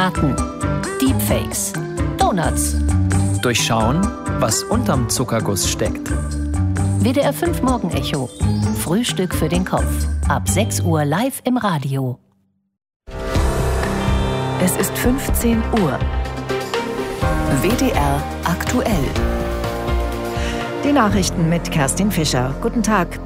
Daten. Deepfakes. Donuts. Durchschauen, was unterm Zuckerguss steckt. WDR 5 Morgenecho. Frühstück für den Kopf. Ab 6 Uhr live im Radio. Es ist 15 Uhr. WDR aktuell. Die Nachrichten mit Kerstin Fischer. Guten Tag.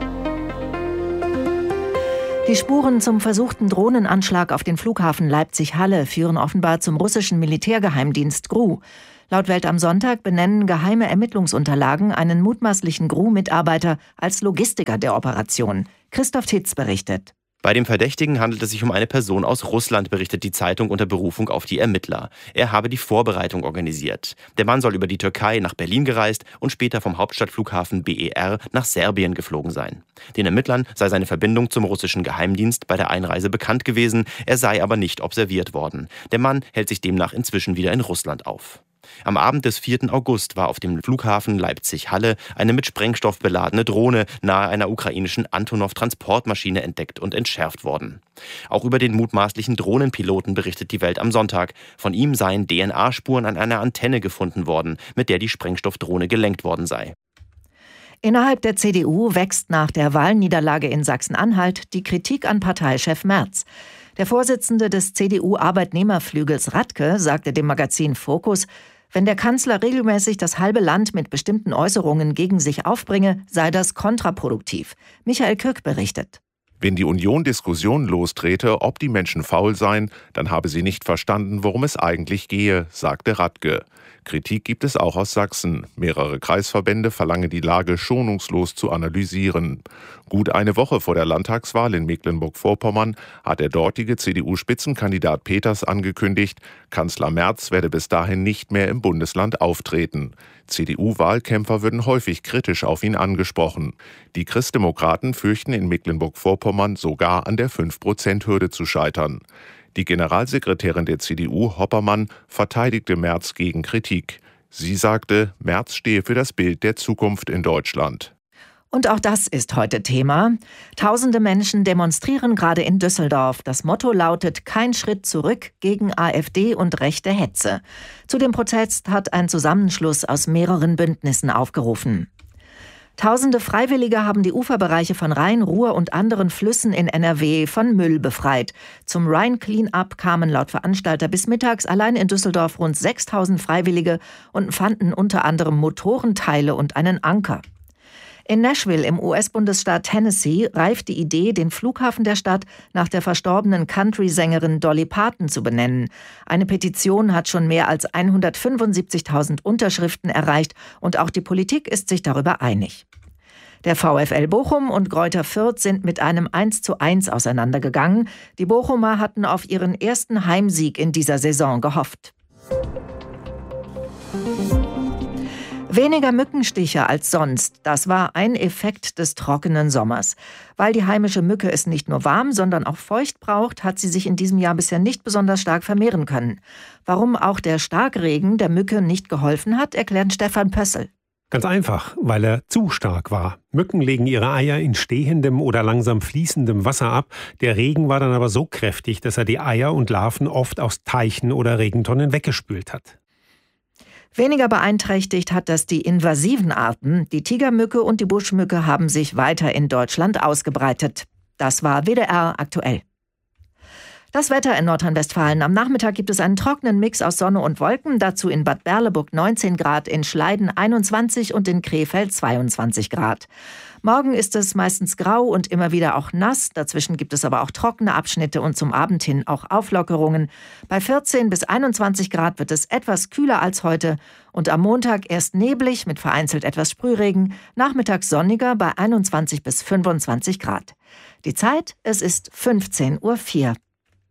Die Spuren zum versuchten Drohnenanschlag auf den Flughafen Leipzig-Halle führen offenbar zum russischen Militärgeheimdienst GRU. Laut Welt am Sonntag benennen geheime Ermittlungsunterlagen einen mutmaßlichen GRU-Mitarbeiter als Logistiker der Operation. Christoph Titz berichtet. Bei dem Verdächtigen handelt es sich um eine Person aus Russland, berichtet die Zeitung unter Berufung auf die Ermittler. Er habe die Vorbereitung organisiert. Der Mann soll über die Türkei nach Berlin gereist und später vom Hauptstadtflughafen BER nach Serbien geflogen sein. Den Ermittlern sei seine Verbindung zum russischen Geheimdienst bei der Einreise bekannt gewesen, er sei aber nicht observiert worden. Der Mann hält sich demnach inzwischen wieder in Russland auf. Am Abend des 4. August war auf dem Flughafen Leipzig-Halle eine mit Sprengstoff beladene Drohne nahe einer ukrainischen Antonov-Transportmaschine entdeckt und entschärft worden. Auch über den mutmaßlichen Drohnenpiloten berichtet die Welt am Sonntag. Von ihm seien DNA-Spuren an einer Antenne gefunden worden, mit der die Sprengstoffdrohne gelenkt worden sei. Innerhalb der CDU wächst nach der Wahlniederlage in Sachsen-Anhalt die Kritik an Parteichef Merz. Der Vorsitzende des CDU-Arbeitnehmerflügels Radke sagte dem Magazin Focus, wenn der Kanzler regelmäßig das halbe Land mit bestimmten Äußerungen gegen sich aufbringe, sei das kontraproduktiv. Michael Kirk berichtet. Wenn die Union Diskussionen lostrete, ob die Menschen faul seien, dann habe sie nicht verstanden, worum es eigentlich gehe, sagte Radke. Kritik gibt es auch aus Sachsen. Mehrere Kreisverbände verlangen die Lage schonungslos zu analysieren. Gut eine Woche vor der Landtagswahl in Mecklenburg-Vorpommern hat der dortige CDU-Spitzenkandidat Peters angekündigt, Kanzler Merz werde bis dahin nicht mehr im Bundesland auftreten. CDU-Wahlkämpfer würden häufig kritisch auf ihn angesprochen. Die Christdemokraten fürchten in Mecklenburg-Vorpommern sogar an der 5%-Hürde zu scheitern. Die Generalsekretärin der CDU, Hoppermann, verteidigte Merz gegen Kritik. Sie sagte, Merz stehe für das Bild der Zukunft in Deutschland. Und auch das ist heute Thema. Tausende Menschen demonstrieren gerade in Düsseldorf. Das Motto lautet: Kein Schritt zurück gegen AfD und rechte Hetze. Zu dem Protest hat ein Zusammenschluss aus mehreren Bündnissen aufgerufen. Tausende Freiwillige haben die Uferbereiche von Rhein, Ruhr und anderen Flüssen in NRW von Müll befreit. Zum Rhine Clean-up kamen laut Veranstalter bis mittags allein in Düsseldorf rund 6.000 Freiwillige und fanden unter anderem Motorenteile und einen Anker. In Nashville im US-Bundesstaat Tennessee reift die Idee, den Flughafen der Stadt nach der verstorbenen Country-Sängerin Dolly Parton zu benennen. Eine Petition hat schon mehr als 175.000 Unterschriften erreicht und auch die Politik ist sich darüber einig. Der VfL Bochum und Greuther Fürth sind mit einem 1:1 auseinandergegangen. Die Bochumer hatten auf ihren ersten Heimsieg in dieser Saison gehofft. Weniger Mückenstiche als sonst, das war ein Effekt des trockenen Sommers. Weil die heimische Mücke es nicht nur warm, sondern auch feucht braucht, hat sie sich in diesem Jahr bisher nicht besonders stark vermehren können. Warum auch der Starkregen der Mücke nicht geholfen hat, erklärt Stefan Pössl. Ganz einfach, weil er zu stark war. Mücken legen ihre Eier in stehendem oder langsam fließendem Wasser ab. Der Regen war dann aber so kräftig, dass er die Eier und Larven oft aus Teichen oder Regentonnen weggespült hat. Weniger beeinträchtigt hat das die invasiven Arten. Die Tigermücke und die Buschmücke haben sich weiter in Deutschland ausgebreitet. Das war WDR aktuell. Das Wetter in Nordrhein-Westfalen. Am Nachmittag gibt es einen trockenen Mix aus Sonne und Wolken. Dazu in Bad Berleburg 19 Grad, in Schleiden 21 und in Krefeld 22 Grad. Morgen ist es meistens grau und immer wieder auch nass. Dazwischen gibt es aber auch trockene Abschnitte und zum Abend hin auch Auflockerungen. Bei 14 bis 21 Grad wird es etwas kühler als heute. Und am Montag erst neblig mit vereinzelt etwas Sprühregen. Nachmittags sonniger bei 21 bis 25 Grad. Die Zeit, es ist 15:04 Uhr.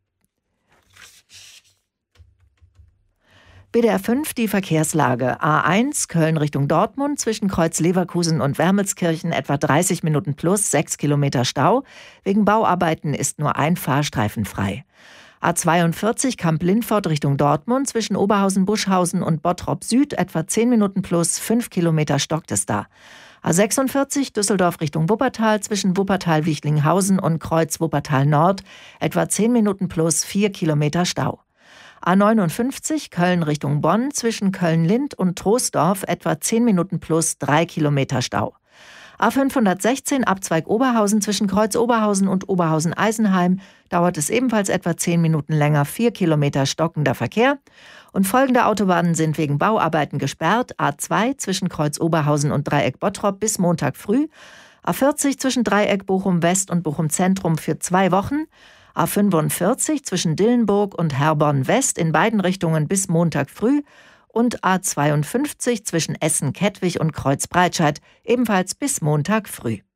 WDR 5, die Verkehrslage. A1 Köln Richtung Dortmund zwischen Kreuz Leverkusen und Wermelskirchen etwa 30 Minuten plus 6 Kilometer Stau. Wegen Bauarbeiten ist nur ein Fahrstreifen frei. A42 Kamp-Lindfort Richtung Dortmund zwischen Oberhausen-Buschhausen und Bottrop Süd etwa 10 Minuten plus 5 Kilometer stockt es da. A46 Düsseldorf Richtung Wuppertal zwischen Wuppertal-Wichlinghausen und Kreuz Wuppertal Nord etwa 10 Minuten plus 4 Kilometer Stau. A59 Köln Richtung Bonn zwischen Köln-Lind und Troisdorf etwa 10 Minuten plus 3 Kilometer Stau. A516 Abzweig Oberhausen zwischen Kreuz Oberhausen und Oberhausen-Eisenheim dauert es ebenfalls etwa 10 Minuten länger, 4 Kilometer stockender Verkehr. Und folgende Autobahnen sind wegen Bauarbeiten gesperrt: A2 zwischen Kreuz Oberhausen und Dreieck Bottrop bis Montag früh, A40 zwischen Dreieck Bochum West und Bochum Zentrum für 2 Wochen, A45 zwischen Dillenburg und Herborn West in beiden Richtungen bis Montag früh und A52 zwischen Essen-Kettwig und Kreuz Breitscheid ebenfalls bis Montag früh.